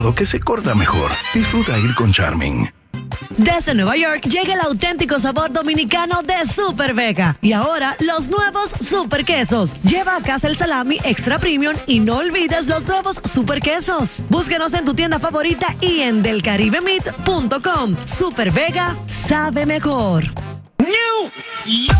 Lo que se corta mejor. Disfruta ir con Charmin. Desde Nueva York llega el auténtico sabor dominicano de Super Vega. Y ahora, los nuevos Super Quesos. Lleva a casa el salami extra premium y no olvides los nuevos Super Quesos. Búsquenos en tu tienda favorita y en delcaribemeat.com. Super Vega sabe mejor.